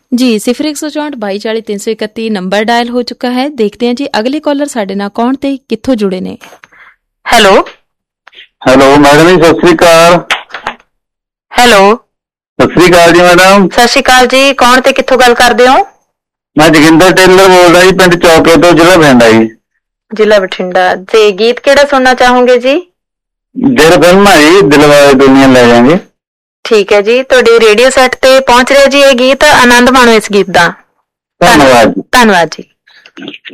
जी 0164 22 40 331 number dial हो चुका है। देखते हैं जी अगले कॉलर साडे नाल कौन ते कित्थों जुड़े ने। हेलो हेलो मैडम जी सत श्री अकाल। हेलो सत श्री अकाल जी मैडम। सत श्री अकाल जी, कौन ते कित्थों गल करदे हो? मैं जोगिंदर टेलर बोल रहा जी, पिंड चौके तो, जिला बठिंडा जी। जिला बठिंडा। ते गीत केड़ा सुनना चाहोगे जी? दिल फिल्म है जी, दिलवाले दुनिया ले जाएंगे। ठीक है जी, तुहाडे रेडियो सैट ते पहुंच रहा जी ये गीत, आनंद माणो इस गीत दा। धन्यवाद। धन्यवाद जी।